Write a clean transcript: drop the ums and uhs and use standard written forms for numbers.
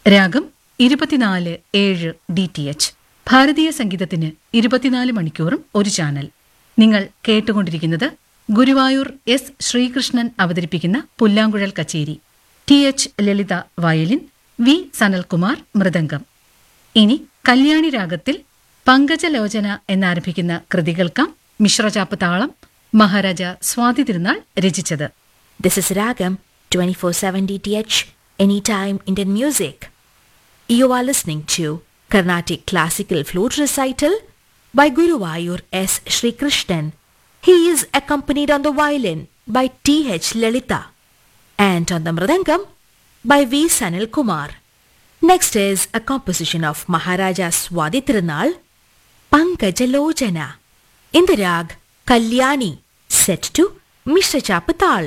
രാഗം 24/7 DTH. ഭാരതീയ സംഗീതത്തിന് 24 മണിക്കൂറും ഒരു ചാനൽ. നിങ്ങൾ കേട്ടുകൊണ്ടിരിക്കുന്നത് ഗുരുവായൂർ എസ് ശ്രീകൃഷ്ണൻ അവതരിപ്പിക്കുന്ന പുല്ലാങ്കുഴൽ കച്ചേരി. TH ലളിത വയലിൻ, വി സനൽകുമാർ മൃദംഗം. ഇനി കല്യാണി രാഗത്തിൽ പങ്കജലോചന എന്നാരംഭിക്കുന്ന കൃതി കേൾക്കാം. മിശ്രചാപ്പ് താളം മഹാരാജ സ്വാതി തിരുനാൾ രചിച്ചത്. This is Ragam 24/7 DTH, anytime Indian music. You are listening to Carnatic Classical Flute Recital by Guruvayur S. Sri Krishnan. He is accompanied on the violin by TH Lalita and on the mridangam by V. Sanil Kumar. Next is a composition of Maharaja Swadhi Tirunal, Pankajalojana, in the rag Kalyani, set to Mishra Chapatal.